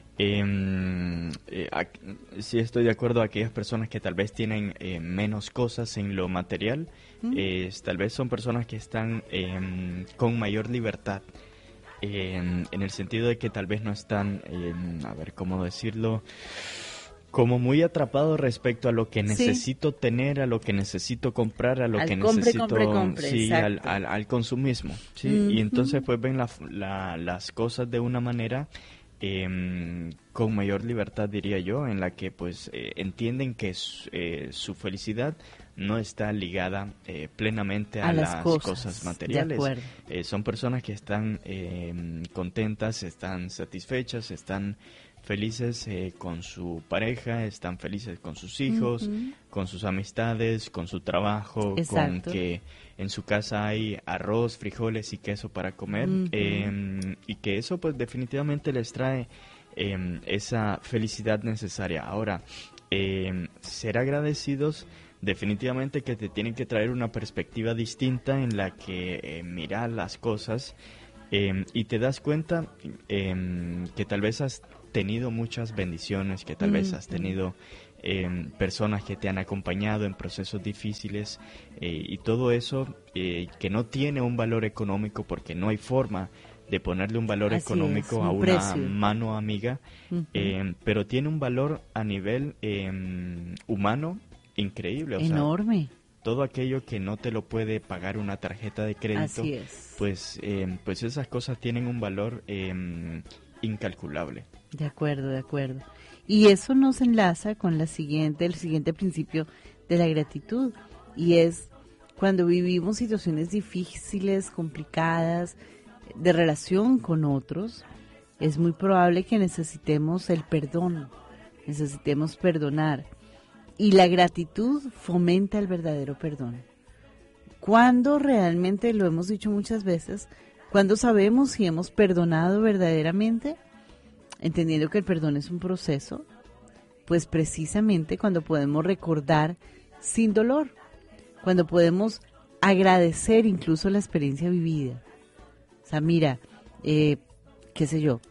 sí estoy de acuerdo a aquellas personas que tal vez tienen menos cosas en lo material, tal vez son personas que están con mayor libertad, en el sentido de que tal vez no están, a ver cómo decirlo, como muy atrapados respecto a lo que necesito tener, a lo que necesito comprar, a lo que necesito, compre, sí, al consumismo, ¿sí? Y entonces pues ven las cosas de una manera con mayor libertad, diría yo, en la que pues entienden que su felicidad no está ligada plenamente a las cosas materiales. Son personas que están contentas, están satisfechas, están felices con su pareja, están felices con sus hijos, con sus amistades, con su trabajo, con que en su casa hay arroz, frijoles y queso para comer, y que eso pues definitivamente les trae esa felicidad necesaria. Ahora, ser agradecidos definitivamente que te tienen que traer una perspectiva distinta en la que mirar las cosas y te das cuenta que tal vez has tenido muchas bendiciones, que tal vez has tenido personas que te han acompañado en procesos difíciles, y todo eso que no tiene un valor económico, porque no hay forma de ponerle un valor económico a una mano amiga, pero tiene un valor a nivel humano increíble, o enorme. Todo aquello que no te lo puede pagar una tarjeta de crédito, pues esas cosas tienen un valor incalculable. De acuerdo. Y eso nos enlaza con el siguiente principio de la gratitud, y es cuando vivimos situaciones difíciles, complicadas, de relación con otros, es muy probable que necesitemos el perdón, necesitemos perdonar. Y la gratitud fomenta el verdadero perdón. Cuando realmente, lo hemos dicho muchas veces, cuando sabemos si hemos perdonado verdaderamente, entendiendo que el perdón es un proceso, pues precisamente cuando podemos recordar sin dolor, cuando podemos agradecer incluso la experiencia vivida. O sea, mira, qué sé yo,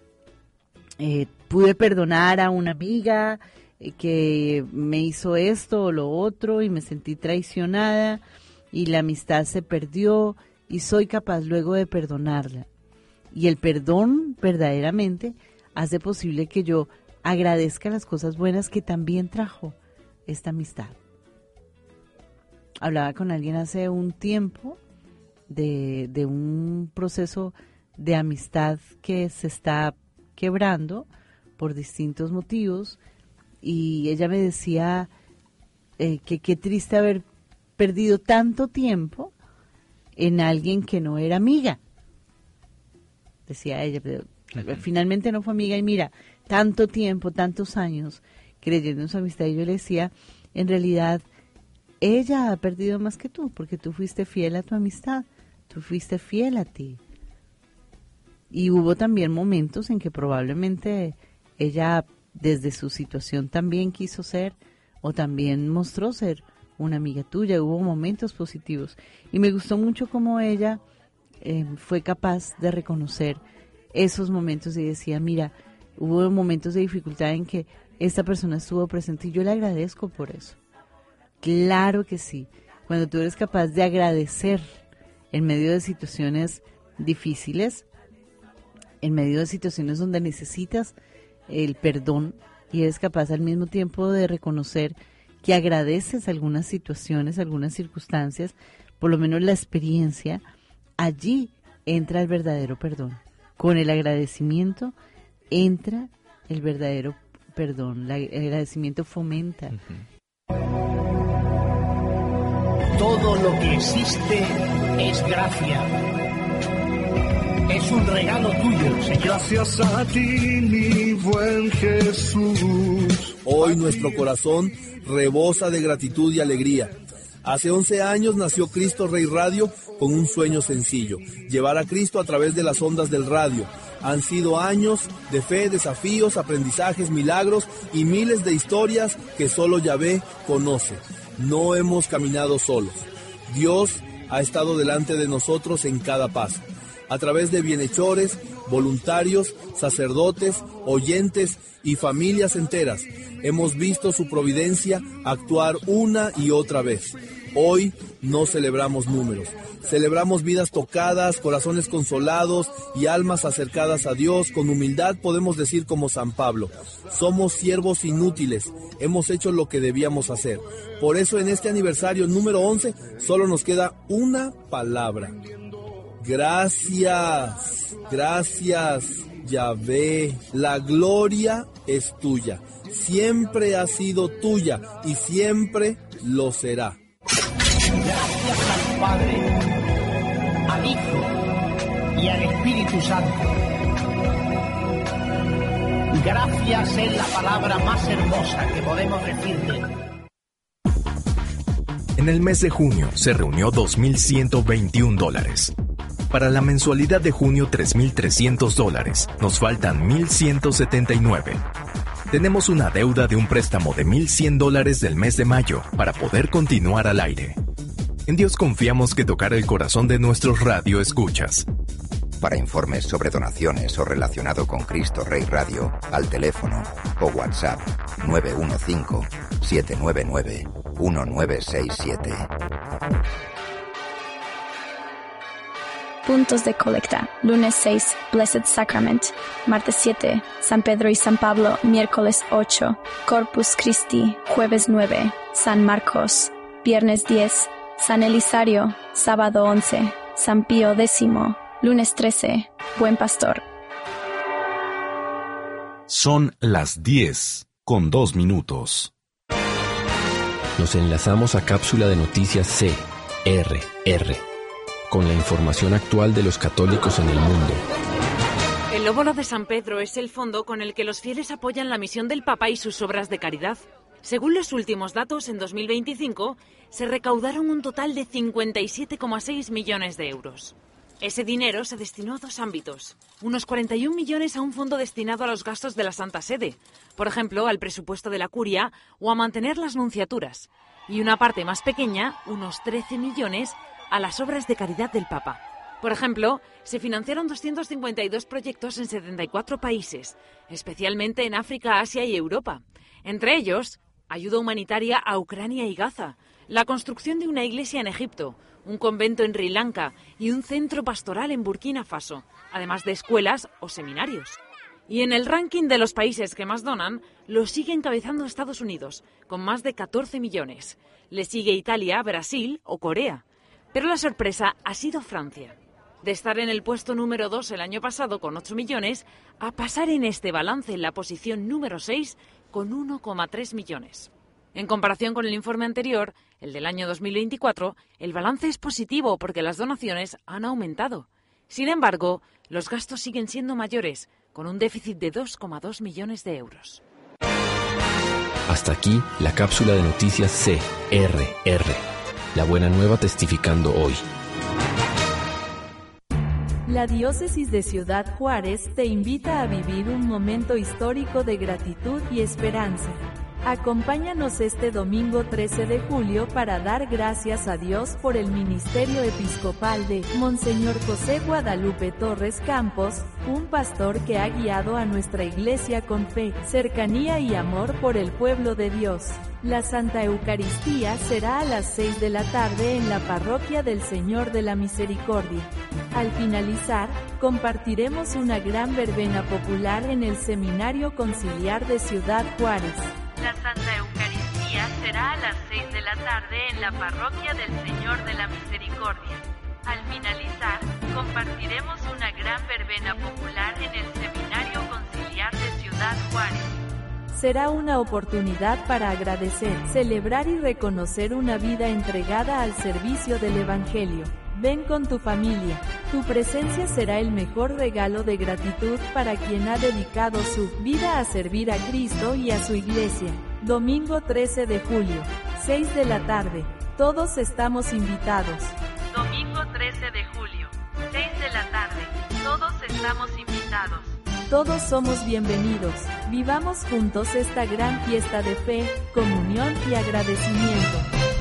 pude perdonar a una amiga que me hizo esto o lo otro y me sentí traicionada y la amistad se perdió y soy capaz luego de perdonarla. Y el perdón verdaderamente hace posible que yo agradezca las cosas buenas que también trajo esta amistad. Hablaba con alguien hace un tiempo de un proceso de amistad que se está quebrando por distintos motivos y ella me decía que qué triste haber perdido tanto tiempo en alguien que no era amiga. Decía ella, pero finalmente no fue amiga y mira, tanto tiempo, tantos años creyendo en su amistad. Y yo le decía, en realidad ella ha perdido más que tú, porque tú fuiste fiel a tu amistad, tú fuiste fiel a ti. Y hubo también momentos en que probablemente ella desde su situación también quiso ser o también mostró ser una amiga tuya. Hubo momentos positivos y me gustó mucho cómo ella fue capaz de reconocer esos momentos y decía, mira, hubo momentos de dificultad en que esta persona estuvo presente y yo le agradezco por eso. Claro que sí, cuando tú eres capaz de agradecer en medio de situaciones difíciles, en medio de situaciones donde necesitas el perdón y eres capaz al mismo tiempo de reconocer que agradeces algunas situaciones, algunas circunstancias, por lo menos la experiencia, allí entra el verdadero perdón. Con el agradecimiento entra el verdadero perdón. El agradecimiento fomenta. Todo lo que existe es gracia. Es un regalo tuyo, Señor. Gracias a ti, mi buen Jesús. Hoy nuestro corazón rebosa de gratitud y alegría. Hace 11 años nació Cristo Rey Radio con un sueño sencillo, llevar a Cristo a través de las ondas del radio. Han sido años de fe, desafíos, aprendizajes, milagros y miles de historias que solo Yahvé conoce. No hemos caminado solos. Dios ha estado delante de nosotros en cada paso. A través de bienhechores, voluntarios, sacerdotes, oyentes y familias enteras, hemos visto su providencia actuar una y otra vez. Hoy no celebramos números, celebramos vidas tocadas, corazones consolados y almas acercadas a Dios. Con humildad podemos decir como San Pablo, somos siervos inútiles, hemos hecho lo que debíamos hacer. Por eso en este aniversario número 11 solo nos queda una palabra. Gracias, gracias, Yahvé. La gloria es tuya, siempre ha sido tuya y siempre lo será. Gracias al Padre, al Hijo y al Espíritu Santo. Gracias es la palabra más hermosa que podemos decirle. En el mes de junio se reunió $2,121. Para la mensualidad de junio, $3,300. Nos faltan $1,179. Tenemos una deuda de un préstamo de $1,100 del mes de mayo para poder continuar al aire. En Dios confiamos que tocará el corazón de nuestros radioescuchas. Para informes sobre donaciones o relacionado con Cristo Rey Radio, al teléfono o WhatsApp 915-799-1967. Puntos de colecta. Lunes 6, Blessed Sacrament. Martes 7, San Pedro y San Pablo. Miércoles 8, Corpus Christi. Jueves 9, San Marcos. Viernes 10, San Elisario. Sábado 11, San Pío X. Lunes 13, Buen Pastor. Son las 10:02. Nos enlazamos a cápsula de noticias CRR. con la información actual de los católicos en el mundo. El óbolo de San Pedro es el fondo con el que los fieles apoyan la misión del Papa y sus obras de caridad. Según los últimos datos, en 2025 se recaudaron un total de 57,6 millones de euros. Ese dinero se destinó a dos ámbitos. Unos 41 millones a un fondo destinado a los gastos de la Santa Sede, por ejemplo, al presupuesto de la Curia o a mantener las nunciaturas. Y una parte más pequeña, unos 13 millones, a las obras de caridad del Papa. Por ejemplo, se financiaron 252 proyectos en 74 países, especialmente en África, Asia y Europa. Entre ellos, ayuda humanitaria a Ucrania y Gaza, la construcción de una iglesia en Egipto, un convento en Sri Lanka y un centro pastoral en Burkina Faso, además de escuelas o seminarios. Y en el ranking de los países que más donan, lo sigue encabezando Estados Unidos, con más de 14 millones. Le sigue Italia, Brasil o Corea. Pero la sorpresa ha sido Francia. De estar en el puesto número 2 el año pasado con 8 millones, a pasar en este balance en la posición número 6 con 1,3 millones. En comparación con el informe anterior, el del año 2024, el balance es positivo porque las donaciones han aumentado. Sin embargo, los gastos siguen siendo mayores, con un déficit de 2,2 millones de euros. Hasta aquí la cápsula de noticias CRR. La buena nueva testificando hoy. La Diócesis de Ciudad Juárez te invita a vivir un momento histórico de gratitud y esperanza. Acompáñanos este domingo 13 de julio para dar gracias a Dios por el ministerio episcopal de Monseñor José Guadalupe Torres Campos, un pastor que ha guiado a nuestra iglesia con fe, cercanía y amor por el pueblo de Dios. La Santa Eucaristía será a las 6 de la tarde en la Parroquia del Señor de la Misericordia. Al finalizar, compartiremos una gran verbena popular en el Seminario Conciliar de Ciudad Juárez. La Santa Eucaristía será a las 6 de la tarde en la Parroquia del Señor de la Misericordia. Al finalizar, compartiremos una gran verbena popular en el Seminario Conciliar de Ciudad Juárez. Será una oportunidad para agradecer, celebrar y reconocer una vida entregada al servicio del Evangelio. Ven con tu familia. Tu presencia será el mejor regalo de gratitud para quien ha dedicado su vida a servir a Cristo y a su iglesia. Domingo 13 de julio, 6 de la tarde. Todos estamos invitados. Domingo 13 de julio, 6 de la tarde. Todos estamos invitados. Todos somos bienvenidos. Vivamos juntos esta gran fiesta de fe, comunión y agradecimiento.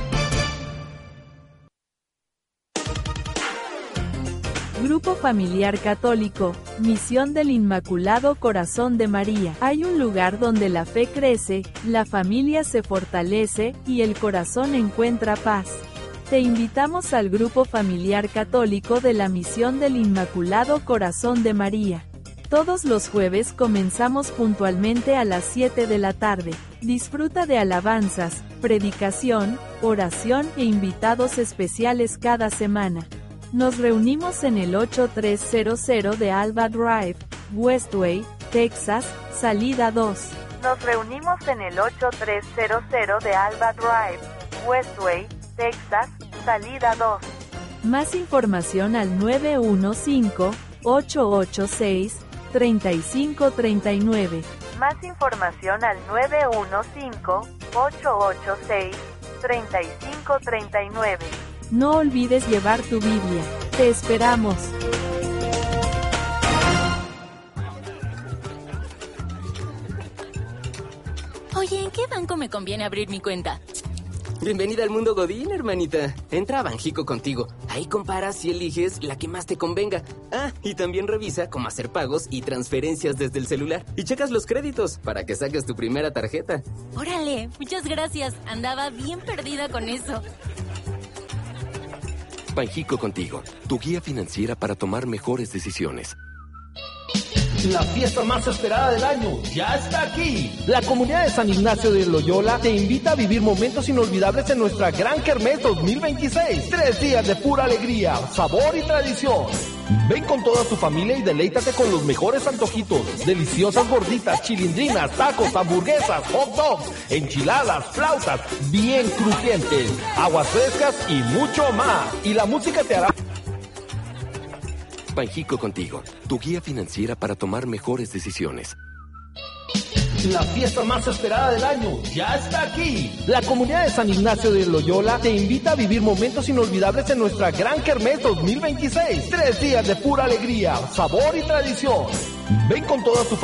Grupo Familiar Católico, Misión del Inmaculado Corazón de María. Hay un lugar donde la fe crece, la familia se fortalece y el corazón encuentra paz. Te invitamos al Grupo Familiar Católico de la Misión del Inmaculado Corazón de María. Todos los jueves comenzamos puntualmente a las 7 de la tarde. Disfruta de alabanzas, predicación, oración e invitados especiales cada semana. Nos reunimos en el 8300 de Alba Drive, Westway, Texas, salida 2. Nos reunimos en el 8300 de Alba Drive, Westway, Texas, salida 2. Más información al 915-886-3539. Más información al 915-886-3539. No olvides llevar tu Biblia. Te esperamos. Oye, ¿en qué banco me conviene abrir mi cuenta? Bienvenida al mundo Godín, hermanita. Entra a Banjico Contigo. Ahí comparas y eliges la que más te convenga. Ah, y también revisa cómo hacer pagos y transferencias desde el celular. Y checas los créditos para que saques tu primera tarjeta. Órale, muchas gracias. Andaba bien perdida con eso. Banjico Contigo, tu guía financiera para tomar mejores decisiones. La fiesta más esperada del año ya está aquí. La comunidad de San Ignacio de Loyola te invita a vivir momentos inolvidables en nuestra Gran Kermés 2026. 3 días de pura alegría, sabor y tradición. Ven con toda tu familia y deleítate con los mejores antojitos, deliciosas gorditas, chilindrinas, tacos, hamburguesas, hot dogs, enchiladas, flautas, bien crujientes, aguas frescas y mucho más. Y la música te hará... Banjico Contigo, tu guía financiera para tomar mejores decisiones. La fiesta más esperada del año ya está aquí. La comunidad de San Ignacio de Loyola te invita a vivir momentos inolvidables en nuestra Gran Kermés 2026. 3 días de pura alegría, sabor y tradición. Ven con toda tu